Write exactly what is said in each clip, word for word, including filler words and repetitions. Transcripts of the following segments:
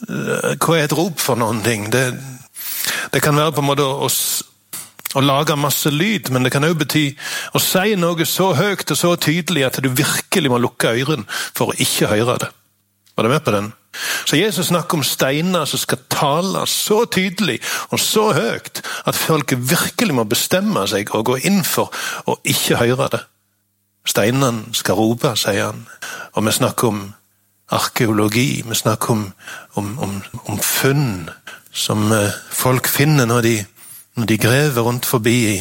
hva er et rop for noen ting? Det, det kan være på en måte å, å lage masse lyd, men det kan også bety å si noe så høyt og så tydelig at du virkelig må lukke øren for å ikke høre det. Var du med på den? Så Jesus snakker om steiner som skal tale så tydelig og så høyt at folk virkelig må bestemme seg og gå inn for å ikke høre det. Steinene skal rope, sier han. Og vi snakker om arkeologi, vi snakker om, om, om, om funn som folk finner når de, når de grever rundt forbi i,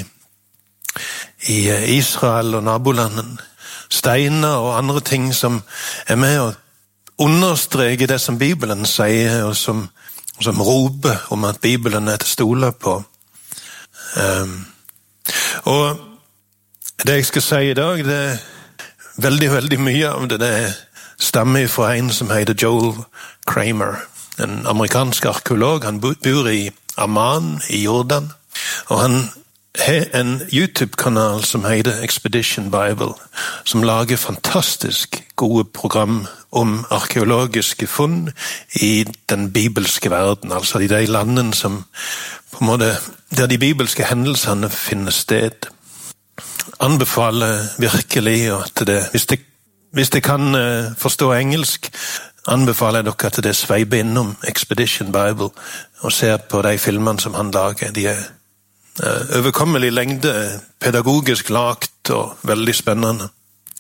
i Israel og nabolandene. Steiner og andre ting som er med å understreke det som Bibelen sier, og som, som roper om at Bibelen er til å stole på. Um, og det jeg skal si i dag, det er veldig, veldig mye av det, det stammer fra en som heter Joel Kramer, en amerikansk arkeolog. Han bor i Amman i Jordan, og han har en YouTube-kanal som heter Expedition Bible, som lager fantastisk gode program om arkeologiske funn i den bibelske verden, altså i de landene som på en måte, der de bibelske hendelsene finner sted. Anbefaler virkelig at det, hvis det, hvis det kan uh, forstå engelsk, anbefaler jeg dere at det sveiper innom Expedition Bible og ser på de filmene som han lager. De er uh, overkommelig lengde, pedagogisk lagt og veldig spennende.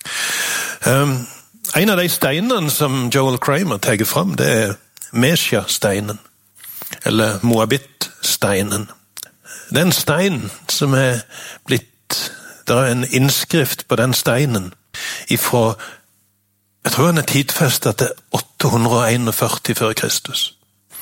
Um, En av de steinene som Joel Kramer tar fram, det er Mesja-steinen, eller Moabit-steinen. Det er en stein som er blitt, det er en innskrift på den steinen ifra, jeg tror han er tidfestet til åtte hundre enogførti før Kristus.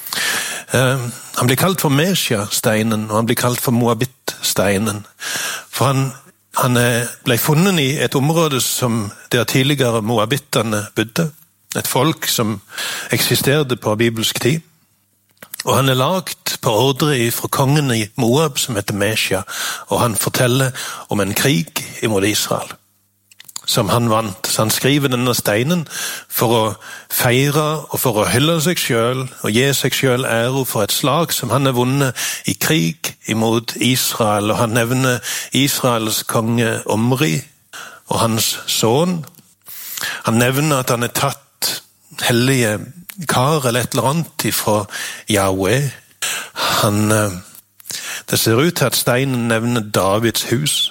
Um, han blir kalt for Mesja-steinen, og han blir kalt for Moabit-steinen, for han Han ble funnet i et område som der tidligere moabittene bodde, et folk som eksisterte på bibelsk tid. Og han er lagt på ordre fra kongen i Moab som heter Mesja, og han forteller om en krig imot Israel, som han vant. Så han skriver denne steinen for å feire og for å hylle seg selv og gi seg selv ære for et slag som han har vunnet i krig imot Israel. Og han nevner Israels konge Omri og hans sønn. Han nevner at han er tatt hellige kar eller et eller annet fra Yahweh. Han, det ser ut til at steinen nevner Davids hus.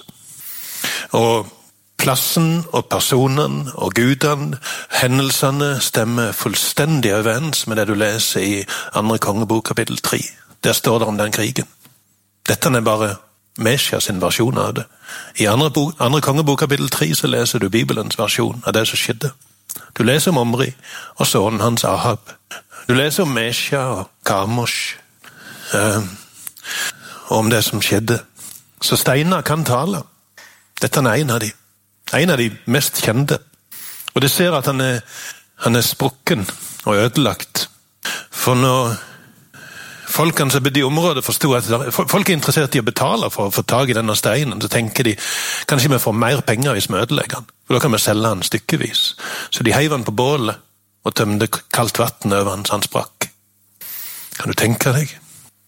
Og plassen og personen og gudene, hendelsene stemmer fullstendig overens med det du leser i andre kongebok kapittel tre. Der står det om den krigen. Dette er bare Mesja sin versjon av det. I andre, bok, andre kongebok kapittel tre så leser du Bibelens versjon av det som skjedde. Du leser om Omri og sønnen hans Ahab. Du leser om Mesja og Kamosh eh, og om det som skjedde. Så steiner kan tale. Dette er en av de. En av de mest kjente. Og det ser at han er, han er sprukken og ødelagt. For når folkene som bodde i området forstod at folk er interessert i å betale for å få tag i denne steinen, så tenker de, kanskje vi får mer penger hvis vi ødelegger den. For da kan vi selge den stykkevis. Så de heiv den på bålet og tømte kaldt vatten over den, så han sprakk. Kan du tenke deg?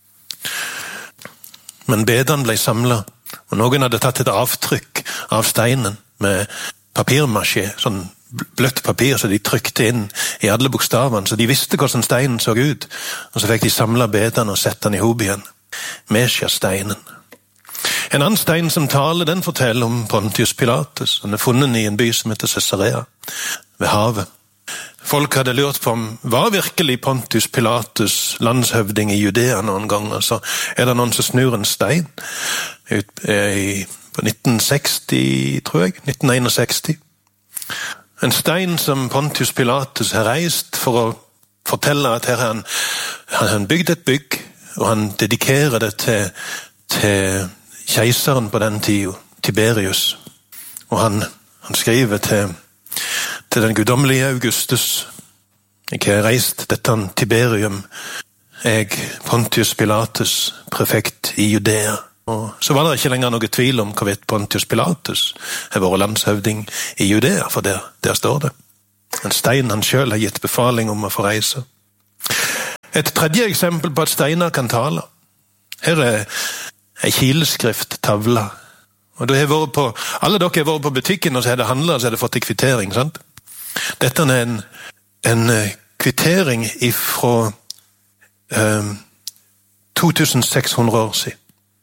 Men bedene ble samlet, og noen hadde tatt et avtrykk av steinen med papirmasjé, sånn bløtt papir, så de trykte inn i alle bokstavene, så de visste hvordan steinen så ut. Og så fikk de samlet bedene og sette den i hop igjen. Mesja-steinen. En annen stein som taler, den forteller om Pontius Pilatus. Han er funnet i en by som heter Caesarea, ved havet. Folk hadde lurt på om, var virkelig Pontius Pilatus landshøvding i Judea noen ganger? Så er det noen som snur en stein ut i på nitten seksti, tror jeg, nitten sekstién. En stein som Pontius Pilatus har reist for å fortelle at her han, han har bygd et bygg, og han dedikerer det til, til keiseren på den tiden, Tiberius. Og han, han skriver til, til den guddommelige Augustus: jeg har reist dette Tiberium, jeg Pontius Pilatus, prefekt i Judea. Og så var det ikke lenger noe tvil om hvorvidt Pontius Pilatus er vår landshøvding i Judea, for der, der står det. En stein han selv har gitt befaling om å få reise. Et tredje eksempel på at steiner kan tale. Her er en kileskrift, tavla. Og har vært på, alle dere har vært på butikken, og så har det handlet, så har det fått en kvittering, sant? Dette er en, en kvittering fra eh, to tusen seks hundre år siden.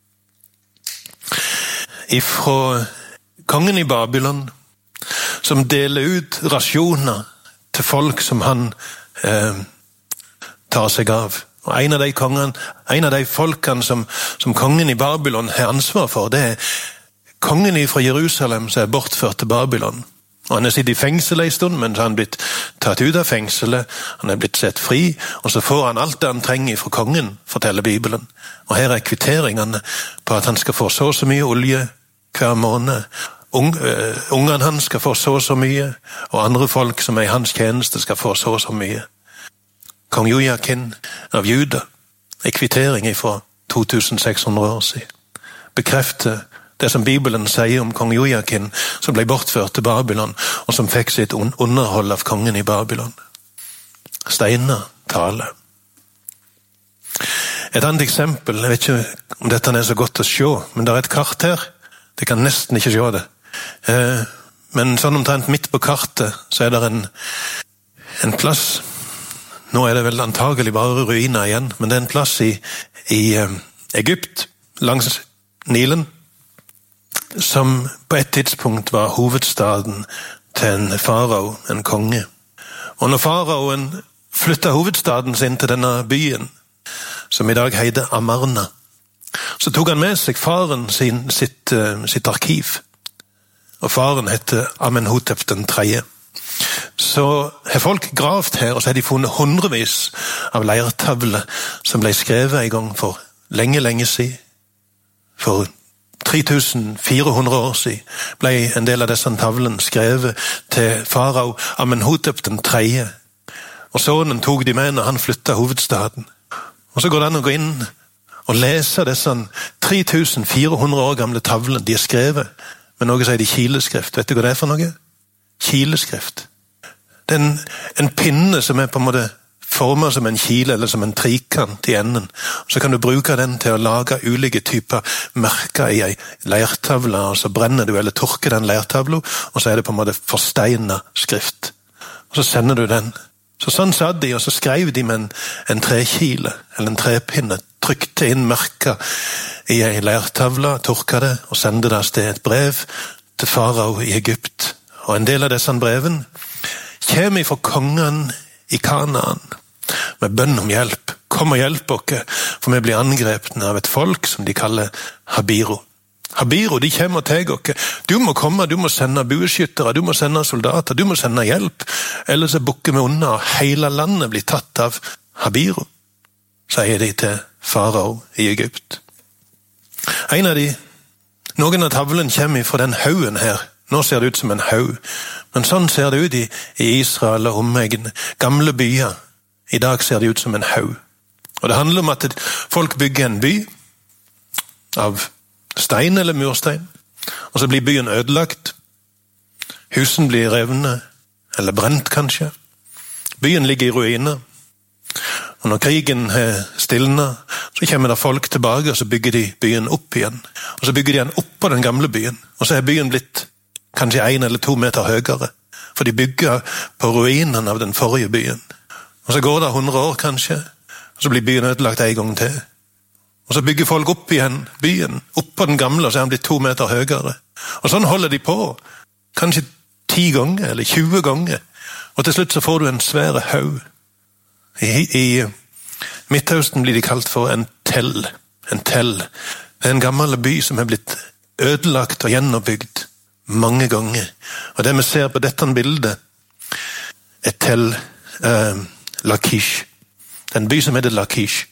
Fra kongen i Babylon, som deler ut rasjoner til folk som han eh, tar seg av. Og en av de kongene, en av de folkene som, som kongen i Babylon har ansvar for, det er kongen fra Jerusalem som er bortført til Babylon. Og han er sittet i fengsel en stund, men så har han blitt tatt ut av fengselet, han er blitt sett fri, og så får han alt det han trenger fra kongen, forteller Bibelen. Og her er kvitteringene på at han skal få så og så mye olje hver måned. Ung, uh, ungene hans skal få så og så mye, og andre folk som er i hans tjeneste skal få så og så mye. Kong Jojakin av Juda, en kvittering fra to tusen seks hundre år siden, bekrefter det som Bibelen sier om kong Jojakin, som ble bortført til Babylon, og som fikk sitt underhold av kongen i Babylon. Steiner taler. Et annet eksempel, jeg vet ikke om dette er så godt å se, men det er et kart her. Det kan nesten ikke se det. Men sånn omtrent midt på kartet, så er det en, en plass. Nå er det vel antagelig bare ruiner igjen, men det er en plass i, i Egypt, langs Nilen, som på et tidspunkt var hovedstaden til en farao, en konge. Og når faraoen flyttet hovedstaden sin til denne byen, som i dag heter Amarna, så tok han med seg faren sin, sitt, sitt arkiv. Og faren heter Amenhotep den tredje. Så har folk gravd her, og så har de funnet hundrevis av leirtavler som ble skrevet en gang for lenge, lenge siden. For tre tusen fire hundre år siden ble en del av disse tavlene skrevet til farao Amenhotep den tredje. Og sønnen tok de med når han flyttet hovedstaden. Og så går det an å gå inn og lese disse tre tusen fire hundre år gamle tavlene. De er skrevet med noe som heter kileskrift. Vet du hva det er for noe? Kileskrift. Det er en, en pinne som er på en måte formet som en kile eller som en trikant i enden. Så kan du bruke den til å lage ulike typer merker i en leirtavle, og så brenner du eller tørker den leirtavla, og så er det på en måte forsteinet skrift. Og så sender du den. Så sånn satt de, og så skrev de med en, en trekile, eller en trepinne, trykte inn merker i en leirtavle, tørket det, og sendte det til et brev til farao i Egypt. Og en del av disse brevene kommer fra kongen i Kanaan, med bønn om hjelp. Kom og hjelp dere, for vi blir angrepet av et folk som de kaller Habiro. Habiro, de kommer og tar dere. Du må komme, du må sende bueskyttere, du må sende soldater, du må sende hjelp, ellers er bukker vi unna, og hele landet blir tatt av Habiro, sier de til farao i Egypt. En av de, noen av tavlen kommer fra den haugen her. Nå ser det ut som en haug, men sånn ser det ut i, i Israel og omegn. Gamle byer, i dag ser det ut som en haug. Og det handler om at folk bygger en by av stein eller murstein, og så blir byen ødelagt. Husen blir revne, eller brent kanskje. Byen ligger i ruiner. Og når krigen stilner, så kommer det folk tilbake, og så bygger de byen opp igjen. Og så bygger de den opp på den gamle byen, og så er byen blitt kanskje en eller to meter høyere, for de bygger på ruinen av den forrige byen. Og så går det hundre år kanskje, og så blir byen ødelagt en gang til. Og så bygger folk opp igjen byen, opp på den gamle, og så er den blitt to meter høyere. Og sånn holder de på, kanskje ti ganger, eller tjue ganger. Og til slutt så får du en svære haug. I, i Midtøsten blir de kalt for en tell. En tell. Det er en gammel by som er blitt ødelagt og gjenoppbygd mange ganger. Og det vi ser på dette bildet er til eh, Lakish. Det er en by som heter Lakish.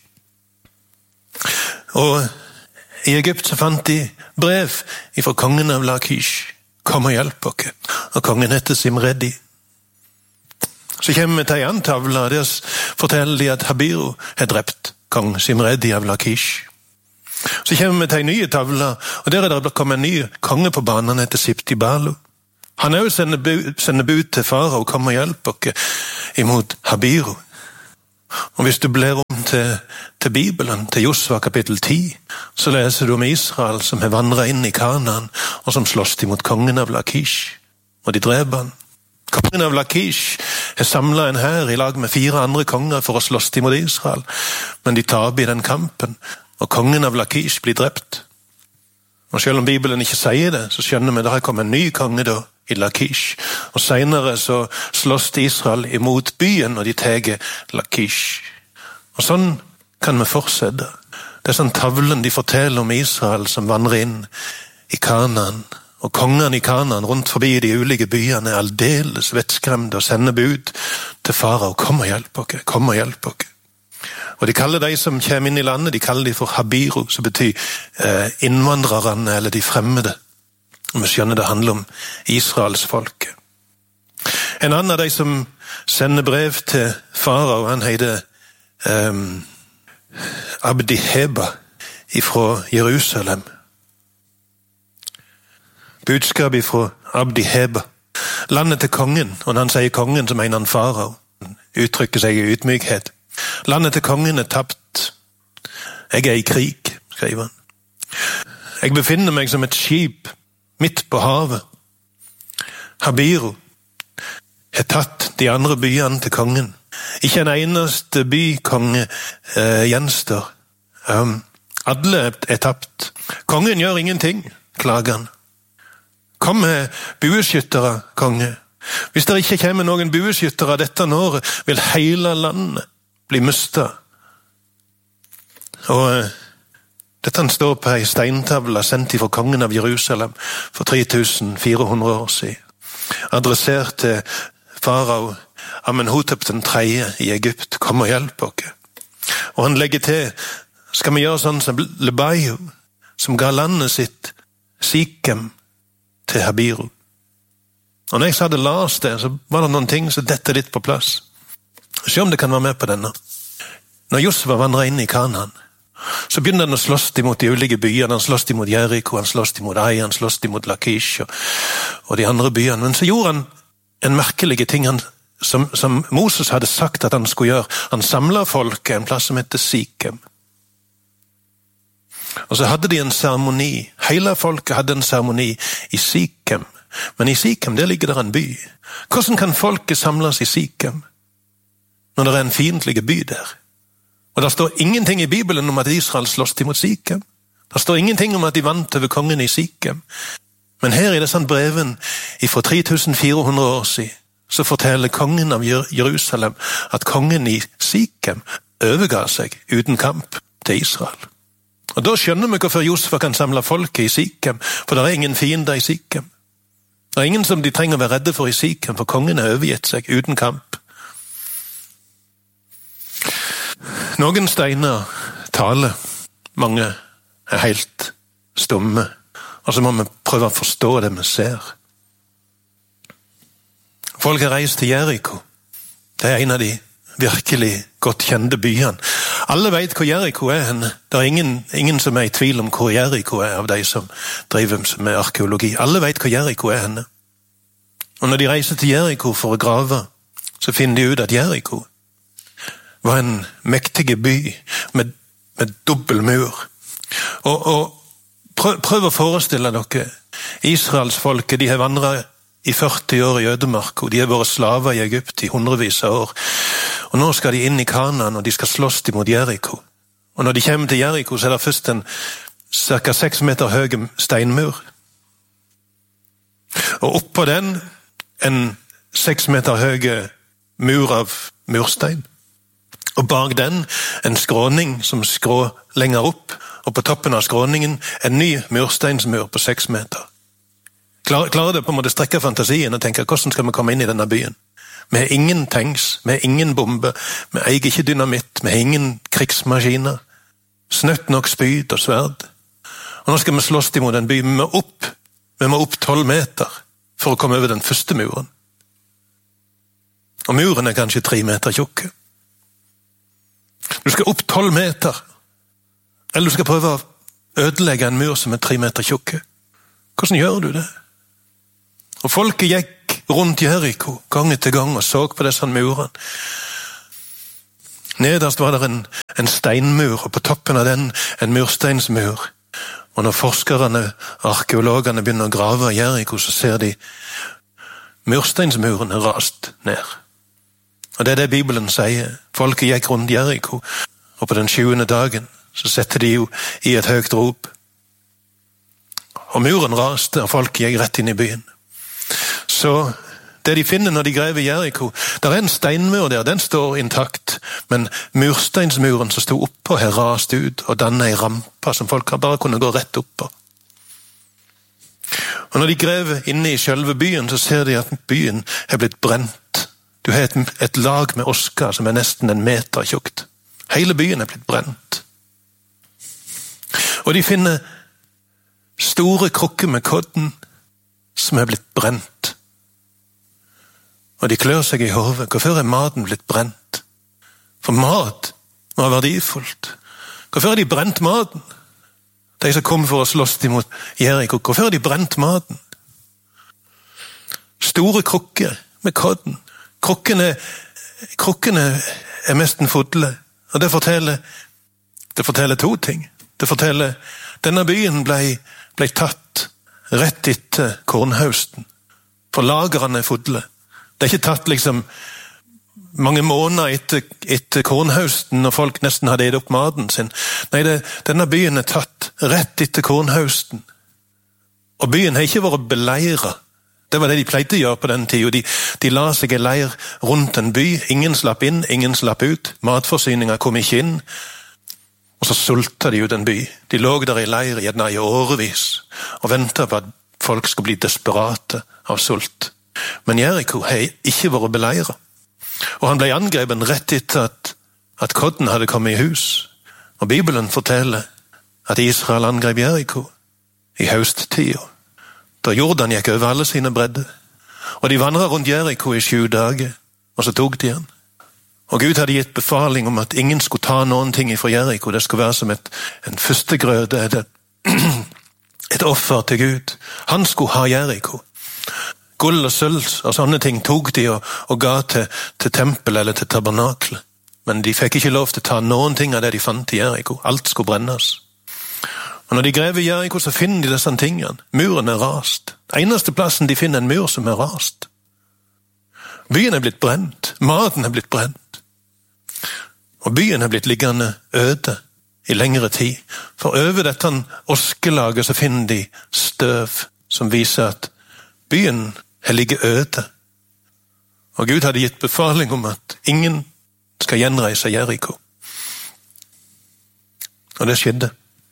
Og i Egypt så fant de brev fra kongen av Lakish. Kom og hjelp dere. Og kongen heter Simredi. Så kommer vi til en tavle, og der forteller de at Habiro har drept kong Simredi av Lakish. Så kommer vi til en ny tavle, og der er det kommet en ny konge på banen, han heter Sipti-Balu. Han er jo sender bud, sender bud til farao, kom og hjelp dere imot Habiro. Og hvis du blir om til, til Bibelen, til Josva kapittel ti, så leser du om Israel som har vandret inn i Kanaan, og som slåss imot kongen av Lakish, og de dreper han. Kongen av Lakish har samlet en hær i lag med fire andre konger for å slåss imot Israel, men de taper i den kampen, og kongen av Lakish blir drept. Og selv om Bibelen ikke sier det, så skjønner vi at det kommer en ny konge da, i Lakish. Og senere så slåss Israel imot byen, og de teger Lakish. Og sånn kan vi fortsette. Det er sånn tavlen de forteller om Israel som vandrer inn i Kanaan. Og kongene i Kanaan rundt forbi de ulike byene er aldeles vettskremte og sender bud til farao. Kom og hjelp dere, kom og hjelp dere. Og de kaller de som kommer inn i landet, de kaller de for Habiru, som betyr eh, innvandrerne eller de fremmede. Og vi skjønner det handler om Israels folke. En annen av de som sender brev til farao, han heter um, Abdiheba ifra Jerusalem. Budskap ifra Abdiheba. Landet til kongen, og når han sier kongen, så mener han farao. Uttrykker seg i ydmykhet. Landet til kongen er tapt. Jeg er i krig, skriver han. Jeg befinner meg som et skip midt på havet. Habiru har tatt de andre byene til kongen. Ikke en eneste bykonge eh, gjenstår. Um, alle er tapt. Kongen gjør ingenting, klager han. Kom med bueskyttere, konge. Hvis det ikke kommer noen bueskyttere dette året, vil hele landet bli mistet. Og eh, dette står på en steintavle sendt fra kongen av Jerusalem for tre tusen fire hundre år siden. Adressert til farao Amenhotep den tredje i Egypt. Kom og hjelp dere. Og han legger til, skal vi gjøre sånn som Lebaio, som ga landet sitt Sikem til Habiru. Og når jeg hadde lest det, så var det noen ting som dette litt på plass. Se om det kan være med på denne. Når Josva vandret inn i Kanaan, så begynner han å slåss imot de ulike byene. Han slåss imot Jericho, han slåss imot Ai, han slåss imot Lakish og, og de andre byene. Men så gjorde han en merkelig ting han, som, som Moses hadde sagt at han skulle gjøre. Han samlet folket en plass som heter Sikem. Og så hadde de en seremoni. Hele folket hadde en seremoni i Sikem. Men i Sikem, der ligger det en by. Hvordan kan folket samles i Sikem når det er en fiendtlig by der? Og det står ingenting i Bibelen om at Israel slåss imot Sikem. Det står ingenting om at de vant over kongen i Sikem. Men her i disse breven fra tre tusen fire hundre år siden, så forteller kongen av Jerusalem at kongen i Sikem overga seg uten kamp til Israel. Og da skjønner vi hvorfor Josva kan samle folket i Sikem, for det er ingen fiender i Sikem. Det er ingen som de trenger å være redde for i Sikem, for kongen har overgitt seg uten kamp. Noen steiner taler, mange er helt stumme, og så må vi prøve å forstå det vi ser. Folk har reist til Jericho. Det er en av de virkelig godt kjente byene. Alle vet hvor Jericho er henne. Det er ingen, ingen som er i tvil om hvor Jericho er av de som driver med arkeologi. Alle vet hvor Jericho er henne. Og når de reiser til Jericho for å grave, så finner de ut at Jericho var en mektig by med, med dobbel mur. Og, og prøv, prøv å forestille dere, Israels folke, de har vandret i førti år i ødemark, og de har vært slaver i Egypt i hundrevis av år. Og nå skal de inn i Kanaan, og de skal slåss imot Jericho. Og når de kommer til Jericho, så er det først en cirka seks meter høy steinmur. Og oppå den, en seks meter høy mur av murstein. Og bak den, en skråning som skrå lenger opp, og på toppen av skråningen, en ny mursteinsmur på seks meter. Klarer, klarer det på en måte strekke fantasien og tenke, hvordan skal vi komme inn i denne byen? Vi har ingen tanks, vi har ingen bombe, vi eier ikke dynamitt, vi har ingen krigsmaskiner, snøtt nok spyd og sverd. Og nå skal vi slåss imot en by, vi må opp, vi må opp tolv meter for å komme over den første muren. Og muren er kanskje tre meter tjukke. Du skal opp tolv meter, eller du skal prøve å ødelegge en mur som er tre meter tjukke. Hvordan gjør du det? Og folket gikk rundt Jericho gang etter gang og så på disse murene. Nederst var det en, en steinmur, og på toppen av den en mursteinsmur. Og når forskerne, arkeologene begynner å grave av Jericho, så ser de mursteinsmuren er rast ned. Og det er det Bibelen sier. Folket gikk rundt Jericho, og på den sjuende dagen så setter de jo i et høyt rop. Og muren raste, og folk gikk rett inn i byen. Så det de finner når de grever Jericho, der er en steinmur der, den står intakt, men mursteinsmuren som stod oppå her rast ut, og dannet en rampa som folk bare kunne gå rett oppå. Og når de grever inne i selve byen, så ser de at byen er blitt brent. Du har et, et lag med oska som er nesten en meter tjukt. Hele byen er blitt brent. Og de finner store krukker med kodden som er blitt brent. Og de klør seg i hodet. Hvorfor er maten blitt brent? For mat var verdifullt. Hvorfor har de brent maten? De som kom for å slåss imot Jericho, hvorfor har de brent maten? Store krukker med kodden. Krukkene, krukkene er nesten fulle. Og det forteller, det forteller to ting. Det forteller denne byen ble, ble tatt rett etter kornhausten. For lagrene er fulle. Det er ikke tatt liksom mange måneder etter, etter kornhausten når folk nesten hadde edt opp maten sin. Nei, det, denne byen er tatt rett etter kornhausten. Og byen har ikke vært beleiret. Det var det de pleide å gjøre på den tiden. De, de la seg i leir rundt en by. Ingen slapp inn, ingen slapp ut. Matforsyninger kom ikke inn. Og så sulta de ut en by. De lå der i leir gjerne i årevis og ventet på at folk skulle bli desperate av sult. Men Jericho har ikke vært beleiret. Og han ble angrepen rett etter at, at kodden hadde kommet i hus. Og Bibelen forteller at Israel angrep Jericho i høsttida, da Jordan gikk over alle sine bredder. Og de vandret rundt Jericho i sju dager, og så tok de han. Og Gud hadde gitt befaling om at ingen skulle ta noen ting fra Jericho. Det skulle være som et, en førstegrøde, et, et offer til Gud. Han skulle ha Jericho. Gull og sølv og sånne ting tok de og, og ga til, til tempel eller til tabernakle. Men de fikk ikke lov til å ta noen ting av det de fant i Jericho. Alt skulle brennes. Og når de grever Jericho, så finner de disse tingene. Muren er rast. Eneste plassen de finner en mur som er rast. Byen er blitt brent. Maten er blitt brent. Og byen er blitt liggende øde i lengre tid. For over dette oskelaget så finner de støv som viser at byen er ligget øde. Og Gud hadde gitt befaling om at ingen skal gjenreise Jericho. Og det skjedde.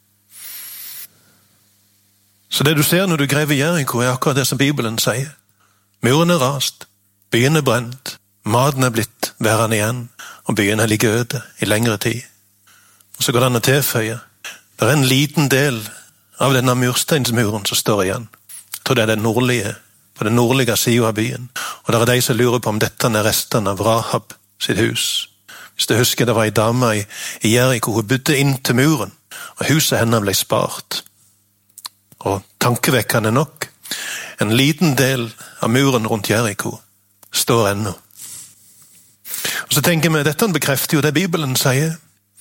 Så det du ser når du grever Jericho er akkurat det som Bibelen sier. Muren er rast, byen er brent, maten er blitt værende igjen, og byen er ligget øde i lengre tid. Og så går det an å tilføye. Det er en liten del av denne mursteinsmuren som står igjen. Jeg tror det er den nordlige, på den nordlige siden av byen. Og det er de som lurer på om dette er restene av Rahab sitt hus. Hvis du husker, det var en dame i, i Jericho, hun bodde inn til muren, og huset henne ble spart. Og tankevekkende nok, en liten del av muren rundt Jericho står ennå. Og så tenker vi, dette bekrefter jo det Bibelen sier.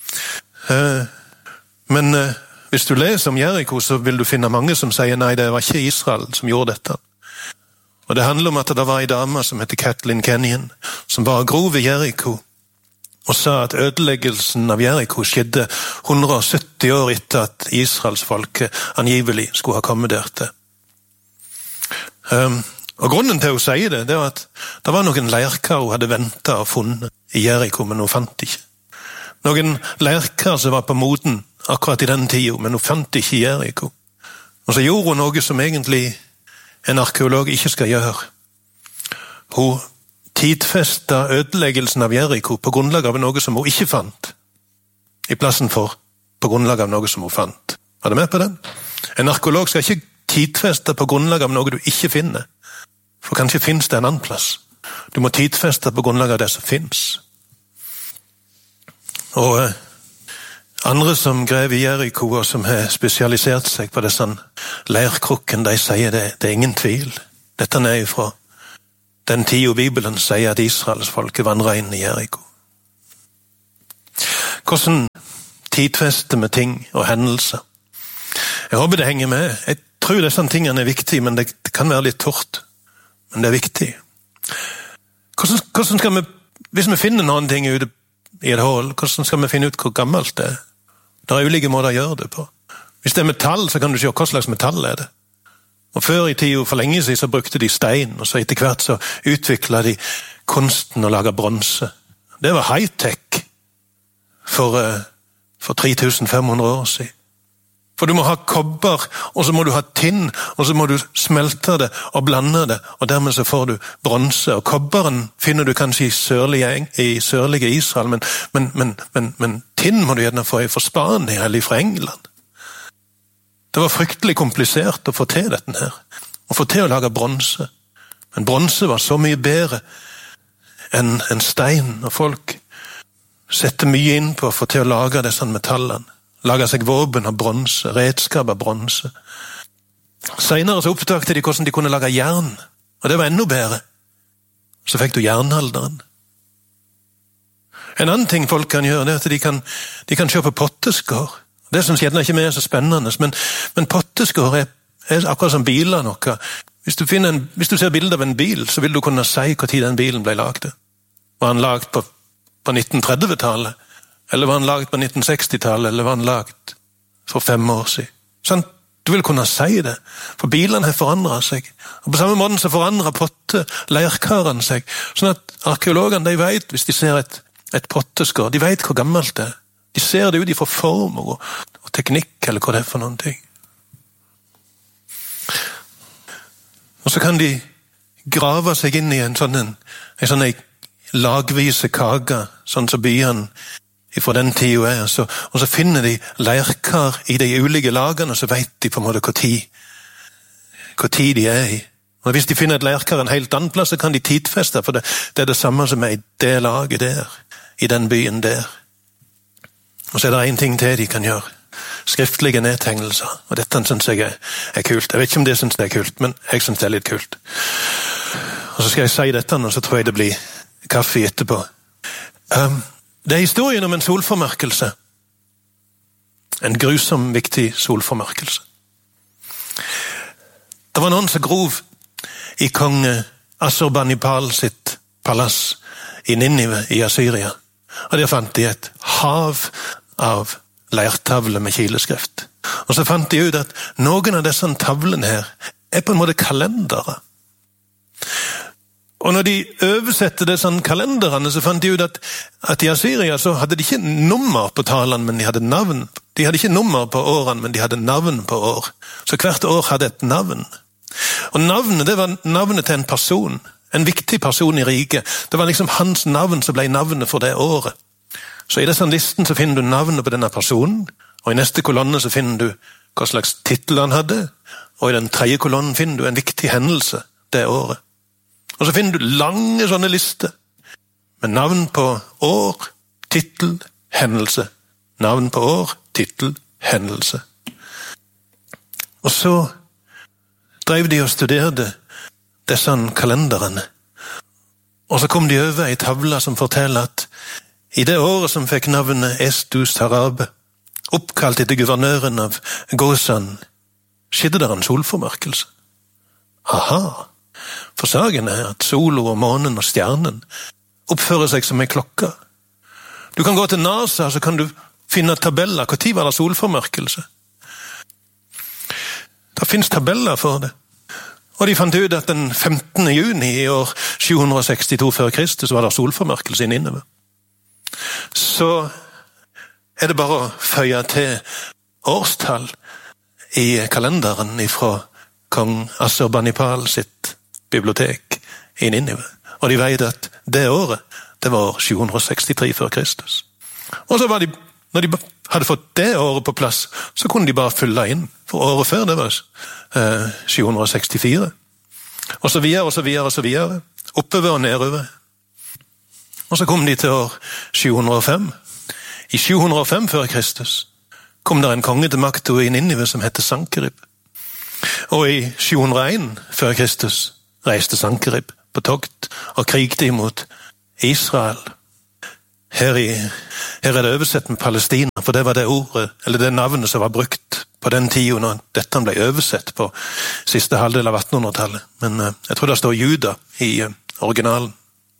Men hvis du leser om Jericho, så vil du finne mange som sier, nei, det var ikke Israel som gjorde dette. Og det handler om at det var en dame som heter Kathleen Kenyon, som var grov i Jericho, og sa at ødeleggelsen av Jericho skjedde hundre og sytti år etter at Israels folke angivelig skulle ha kommet der til. Um, og grunnen til å si det, det var at det var noen leirkar hun hadde ventet og funnet i Jericho, men hun fant ikke. Noen leirkar som var på moden akkurat i den tiden, men hun fant ikke i Jericho. Og så gjorde hun noe som egentlig en arkeolog ikke skal gjøre. Hun tidfesta ødeleggelsen av Jericho på grunnlag av noe som hun ikke fant, i plassen for på grunnlag av noe som hun fant. Er du med på den? En arkeolog skal ikke tidfeste på grunnlag av noe du ikke finner, for kanskje finnes det en annen plass. Du må tidfeste på grunnlag av det som finnes. Og eh, andre som grev i Jericho og som har spesialisert seg på disse leirkrukken, de sier det, det er ingen tvil. Dette er ifra den tida Bibelen sier at Israels folke vandret inn i Jericho. hvordan tidfester med ting og hendelser. Jeg håper det henger med. Jeg tror disse tingene er viktige, men det, det kan være litt tørt. Men det er viktig. Hvordan, hvordan skal vi, hvis vi finner noen ting ute i et hål, hvordan skal vi finne ut hvor gammelt det er? Det er ulike måter å gjøre det på. Hvis det er metall, så kan du se hva slags metall er det. Og før i tiden, for lenge siden, så brukte de stein, og så etter hvert så utviklet de kunsten å lage bronse. Det var high-tech for, for tre tusen fem hundre år siden. For du må ha kobber, og så må du ha tinn, og så må du smelte det og blande det, og dermed så får du bronse. Og kobberen finner du kanskje i sørlige, i sørlige Israel, men, men, men, men, men tinn må du gjerne få fra Spania eller fra England. Det var fryktelig komplisert å få til dette her, å få til å lage bronse. Men bronse var så mye bedre enn en stein, og folk setter mye inn på å få til å lage disse metallene. Lage seg våpen av bronse, redskap av bronse. Senere så oppdagte de hvordan de kunne lage jern, og det var enda bedre. Så fikk du jernalderen. En annen ting folk kan gjøre, det er at de kan, de kan se på potteskår. Det synes gjerne ikke mer er så spennende, men, men potteskår er, er akkurat som biler noe. Hvis du, finner en, hvis du ser bilder av en bil, så vil du kunne si hvor tid den bilen ble laget. Var den laget på, på nitten trettitallet? Eller var han laget på nitten sekstitallet, eller var han laget for fem år siden? Sånn, du vil kunne si det, for bilene har forandret seg. Og på samme måte så forandrer potte, leirkarene seg, sånn at arkeologene, de vet, hvis de ser et, et potteskår, de vet hvor gammelt det er. De ser det ut ifra form og, og teknikk, eller hva det er for noen ting. Og så kan de grave seg inn i en sånn, en, en sånn en lagvise kage, sånn som byene fra den tiden er, og så, og så finner de leirkar i de ulike lagene, og så vet de på en måte hvor tid, hvor tid de er i. Og hvis de finner et leirkar en helt annen plass, så kan de tidfeste, for det, det er det samme som er i det laget der, i den byen der. Og så er det en ting til de kan gjøre. Skriftlige nedtegnelser. Og dette synes jeg er, er kult. Jeg vet ikke om det synes det er kult, men jeg synes det er litt kult. Og så skal jeg si dette, og så tror jeg det blir kaffe etterpå. Um, Det er historien om en solformørkelse. En grusom, viktig solformørkelse. Det var noen som grov i kong Assurbanipal sitt palass i Ninive i Assyria. Og der fant de et hav av leirtavler med kileskrift. Og så fant de ut at noen av disse tavlene her er på en måte kalendere. Og når de oversette disse kalenderene, så fant de ut at, at i Assyria så hadde de ikke nummer på talene, men de hadde navn. De hadde ikke nummer på årene, men de hadde navn på år. Så hvert år hadde et navn. Og navnet, det var navnet til en person. En viktig person i riket. Det var liksom hans navn som ble navnet for det året. Så i disse listen så finner du navnet på denne personen, og i neste kolonne så finner du hva slags titel han hadde, og i den tredje kolonnen finner du en viktig hendelse det året. Og så finner du lange sånne lister med navn på år, titel, hendelse. Navn på år, titel, hendelse. Og så drev de og studerte disse kalenderene. Og så kom de over i tavla som forteller at i det året som fikk navnet Estus Harabe, oppkalt etter guvernøren av Gosan, skjedde der en solformørkelse. Aha! For saken er at solo og månen og stjernen oppfører seg som en klokke. Du kan gå til NASA, så kan du finne tabeller. Hvor tid var det solformørkelse? Det finnes tabeller for det. Og de fant ut at den femtende juni i år sju hundre sekstito før Kristus var det solformørkelse i Ninive. Så er det bare å føye til årstall i kalenderen fra kong Assurbanipal sitt bibliotek i Ninive. Og de vet at det året, det var sju hundre sekstitre før Kristus. Og så var de, når de hadde fått det året på plass, så kunne de bare fylle inn. For året før, det var eh, sju hundre sekstifire. Og så videre, og så videre, og så videre. Oppover og nedover. Og så kom de til år sju hundre og fem. I sju hundre og fem før Kristus kom der en konge til makta i Ninive som heter Sankerib. Og i sju hundre og en før Kristus reiste Sankerib på tokt og krigte imot Israel. her, i, her er det oversett med Palestina, for det var det ordet, eller det navnet som var brukt på den tiden når dette ble oversett på siste halvdel av attenhundretallet. Men uh, jeg tror det står Juda i uh, originalen.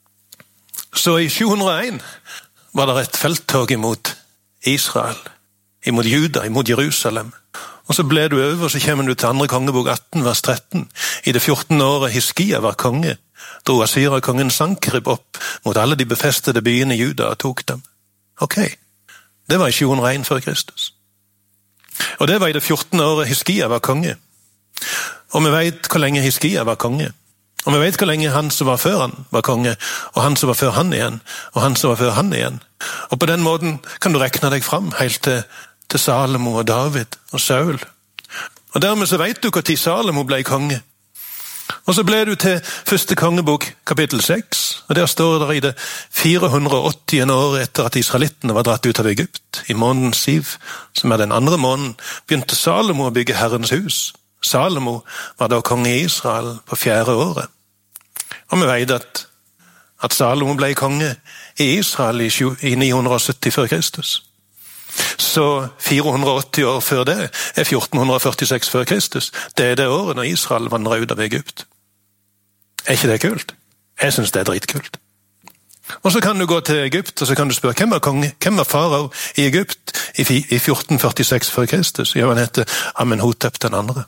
Så i sju hundre og en var det et felttog imot Israel, imot Juda, imot Jerusalem. Og så ble du over, og så kommer du til andre kongebok atten, vers tretten. I det fjortende året Hiskia var konge, dro Assyria-kongen Sankerib opp mot alle de befestede byene i Juda og tok dem. Ok, det var i sju hundre og en før Kristus. Og det var i det fjortende året Hiskia var konge. Og vi vet hvor lenge Hiskia var konge. Og vi vet hvor lenge han som var før han var konge, og han som var før han igjen, og han som var før han igjen. Og på den måten kan du rekne deg fram helt til, til Salomo og David og Saul. Og dermed så vet du hvor tid Salomo ble konge. Og så ble du til første kongebok, kapittel seks, og der står det i det fire hundre og åtti året etter at israelittene var dratt ut av Egypt, i måneden Siv, som er den andre måneden, begynte Salomo å bygge Herrens hus. Salomo var da konge i Israel på fjerde året. Og vi vet at, at Salomo ble konge i Israel i, i ni hundre og sytti før Kristus. Så fire hundre og åtti år før det er fjorten førtiseks før Kristus. Det er det året når Israel vandret ut av Egypt. Er ikke det kult? Jeg synes det er dritkult. Og så kan du gå til Egypt, og så kan du spørre, hvem var konge? Hvem var farao i Egypt i, i fjorten førtiseks før Kristus? Ja, han heter Amenhotep den andre.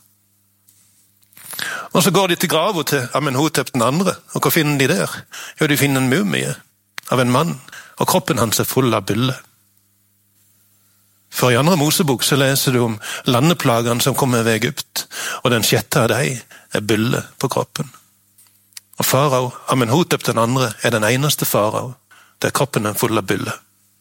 Og så går de til graven til Amenhotep den andre, og hva finner de der? Jo, de finner en mumie av en mann, og kroppen hans er full av bylle. For i andre Mosebok så leser du om landeplagene som kommer ved Egypt, og den sjette av dem er bylle på kroppen. Og farao, Amenhotep den andre, er den eneste farao, der kroppen er full av bylle.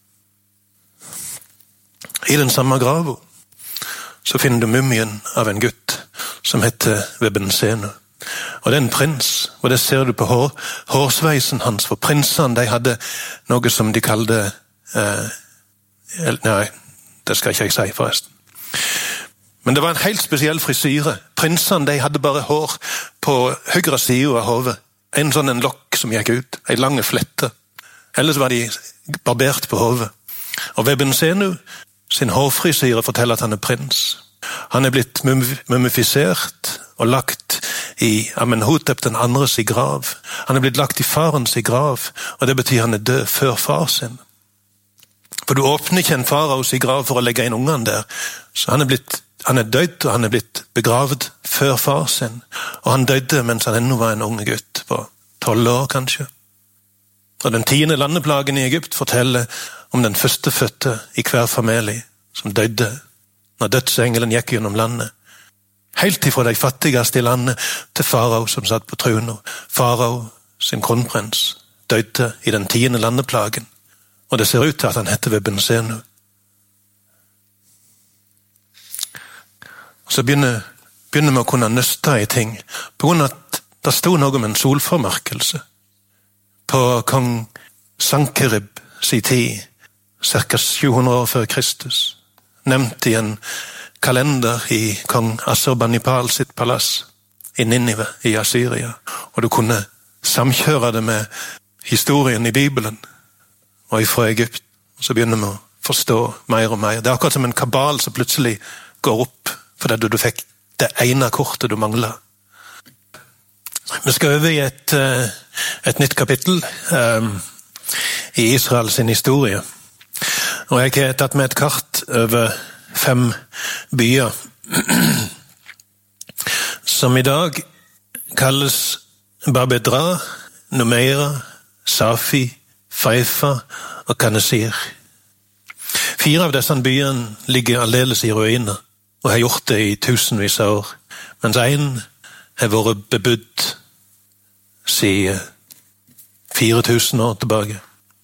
I den samme graven så finner du mumien av en gutt som heter Webensenu. Og det er en prins, og det ser du på hår, hårsveisen hans, for prinsene de hadde noe som de kalte, eh, nei, det skal ikke jeg si forresten. Men det var en helt spesiell frisyre. Prinsene de hadde bare hår på høyre side av hodet. En sånn en lokk som gikk ut, en lange flette. Ellers var de barbert på hodet. Og Webensenu sin hårfrisyre forteller at han er prins. Han er blitt mumifisert og lagt i Amenhotep den andres i grav. Han er blitt lagt i farens i grav, og det betyr han er død før far sin. For du åpner ikke en faraos i grav for å legge inn ungene der. Så han er, blitt, han er død, og han er blitt begravet før far sin. Og han døde mens han ennå var en unge gutt, på tolv år kanskje. Og den tiende landeplagen i Egypt forteller om den førstefødte i hver familie som døde når dødsengelen gikk gjennom landet. Helt ifra de fattigste i landet til farao som satt på tronen. Farao sin kronprins døde i den tiende landeplagen. Og det ser ut til at han heter Webensenu. Så begynner, begynner vi å kunne nøste i ting, på grunn av at det stod noe om en solformørkelse på kong Sankerib sin tid, cirka sju hundre år før Kristus, nevnt i en kalender i kong Assurbanipal sitt palass i Ninive i Assyria, og du kunne samkjøre det med historien i Bibelen og fra Egypt, og så begynner vi å forstå mer og mer. Det er akkurat som en kabal som plutselig går opp, fordi du, du fikk det ene kortet du manglet. Vi skal over i et, et nytt kapittel um, i Israels historie. Og jeg har tatt med et kart over fem byer som i dag kalles Babedra, Numeira, Safi, Feifa og Kanesir. Fire av disse byene ligger aldeles i ruiner, og har gjort det i tusenvis av år, mens en har vært bebudt siden fire tusen år tilbake.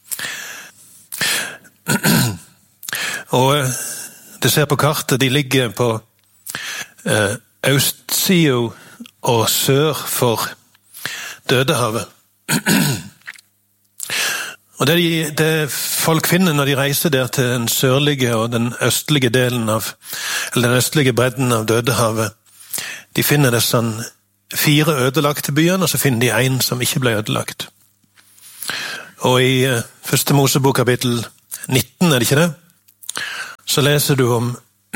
Og du ser på kartet, de ligger på eh, østsiden og sør for Dødehavet. Og det, de, det folk finner når de reiser der til den sørlige og den østlige delen av, eller den østlige bredden av Dødehavet, de finner disse fire ødelagte byene, og så finner de en som ikke ble ødelagt. Og i uh, første Mosebok kapittel nitten, er det ikke det? Så leser du om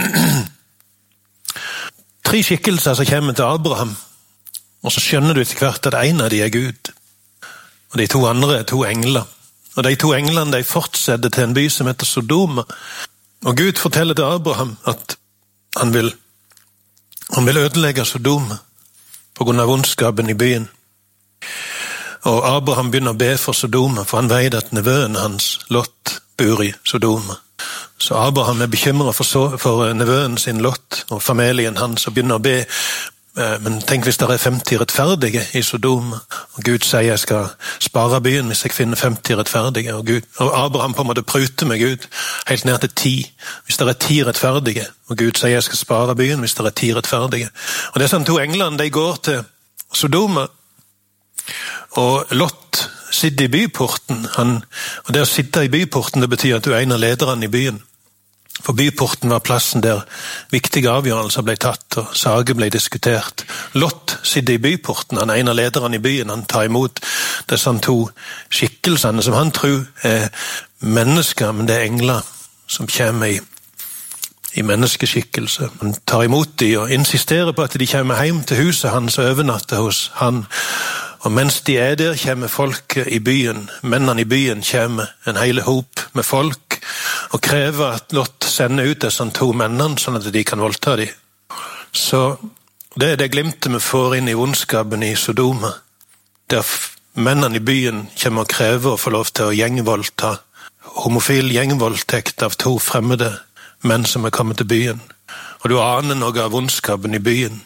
tre skikkelser som kommer til Abraham, og så skjønner du etter hvert at en av de er Gud, og de to andre er to engler. Og de to englene de fortsetter til en by som heter Sodoma, og Gud forteller til Abraham at han vil, han vil ødelegge Sodoma på grunn av ondskapen i byen. Og Abraham begynner å be for Sodoma, for han vet at nevøen hans, Lot, bor i Sodoma. Så Abraham er bekymret for, så, for nevøen sin Lot og familien hans, og begynner å be. Men tenk hvis det er femti rettferdige i Sodoma, og Gud sier jeg skal spare byen hvis jeg finner femti rettferdige, og, Gud, og Abraham på en måte pruter med Gud helt ned til ti, hvis det er ti rettferdige, og Gud sier jeg skal spare byen hvis det er ti rettferdige. Og disse to englene, de går til Sodoma, og Lot sitter i byporten, han, og det å sitte i byporten, det betyr at du er en av lederne i byen. For byporten var plassen der viktige avgjørelser ble tatt og saker ble diskutert. Lot sitter i byporten, han er en av lederne i byen, han tar imot disse to skikkelsene som han tror er mennesker, men det er engler som kommer i, i menneskeskikkelse. Han tar imot de og insisterer på at de kommer hjem til huset hans og overnatter hos han. Og mens de er der, kommer folk i byen, mennene i byen kommer en hele hop med folk, og krever at Lot sender ut disse to mennene, sånn at de kan voldta dem. Så det er det glimtet vi får inn i ondskapen i Sodoma, der mennene i byen kommer og krever å få lov til å gjengvoldta, homofil gjengvoldtekt av to fremmede menn som er kommet til byen. Og du aner noe av ondskapen i byen.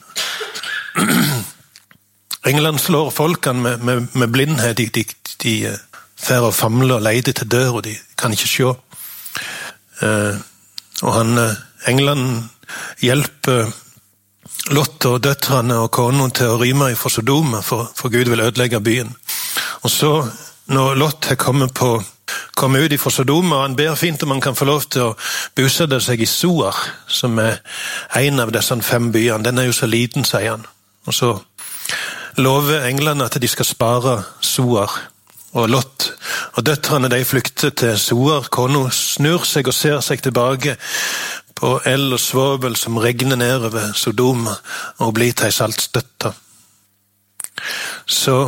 England slår folkene med, med, med blindhet, de, de, de fer og famler og leide til dør, og de kan ikke se. Uh, og han, uh, England hjelper Lot og døtrene og konen til å rømme fra Sodoma, for, for Gud vil ødelegge byen. Og så, når Lot har kommet, på, kommet ut fra Sodoma, han ber fint om han kan få lov til å bosette seg i Soar, som er en av disse fem byene. Den er jo så liten, sier han. Og så lover englene at de skal spare Soar. Og Lot og døtrene de flykter til Soar. Kona snur seg og ser seg tilbake på eld og svovel som regner ned over Sodoma og blir til ei saltstøtte. Så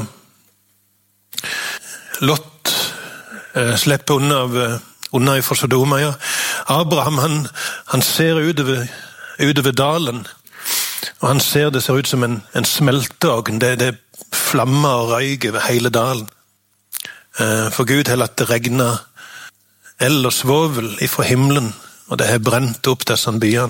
Lot eh, slipper unna, av, unna fra Sodoma. Ja. Abraham han, han ser utover, utover dalen, og han ser det ser ut som en, en smelteovn. Det, det flammer og røyker over hele dalen. For Gud har latt det regne eld og svovel ifra himmelen, og det har brent opp disse byene.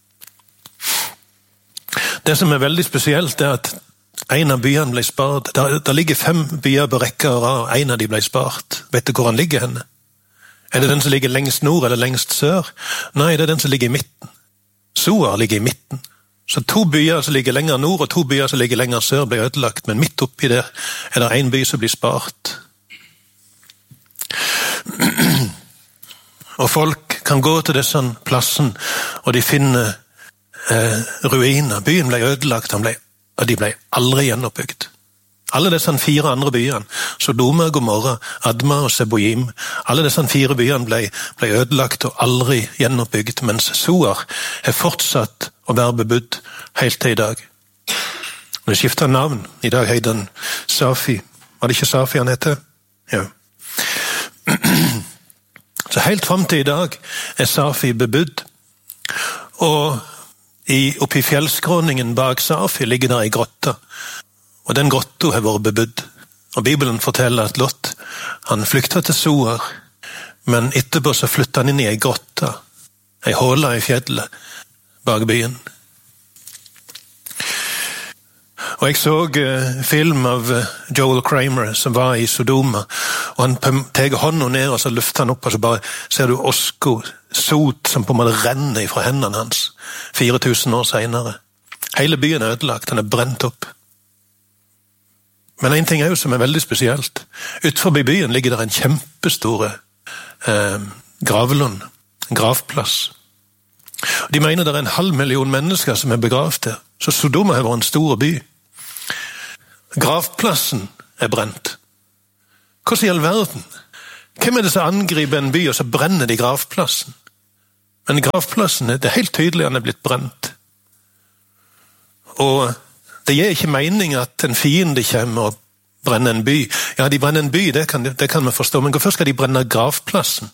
Det som er veldig spesielt er at en av byene ble spart. Der, der ligger fem byer på rekke og rad, og en av de ble spart. Vet du hvor han ligger henne? Er det den som ligger lengst nord eller lengst sør? Nei, det er den som ligger i midten. Soar ligger i midten. Så to byer som ligger lenger nord, og to byer som ligger lenger sør ble ødelagt, men midt oppi der er det en by som blir spart. Og folk kan gå til disse plassen, og de finner eh, ruiner. Byen ble ødelagt, ble, og de ble aldri gjenoppbygd. Alle disse fire andre byene, Sodoma, Gomorra, Adma og Seboim, alle disse fire byene ble, ble ødelagt og aldri gjenoppbygd, mens Soar er fortsatt å være bebudd helt til i dag. Og det skiftet navn. I dag heter han Safi. Var det ikke Safi han heter? Ja. Så helt frem til i dag er Safi bebudd. Og i, oppi fjellskråningen bak Safi ligger der en grotte. Og den grotta har vært bebudd. Og Bibelen forteller at Lot, han flyktet til Soar, men etterpå så flyttet han inn i en grotte, en håle i fjellet bak byen. Og jeg så uh, film av uh, Joel Kramer som var i Sodoma, og han teger hånden ned og så løfter han opp, og så bare ser du osko, sot som på en måte renner fra hendene hans fire tusen år senere. Hele byen er ødelagt, den er brent opp. Men en ting er jo som er veldig spesielt. Utenfor byen ligger der en kjempestore eh, gravlund, en gravplass. De mener det er en halv million mennesker som er begravd der, så Sodoma har vært en stor by. Gravplassen er brent. Hvordan i all verden? Hvem er det som angriper en by, og så brenner de gravplassen? Men gravplassen, det er helt tydelig han er blitt brent. Og det gir ikke mening at en fiende kommer og brenner en by. Ja, de brenner en by, det kan, det kan vi forstå, men hvorfor skal de brenne gravplassen?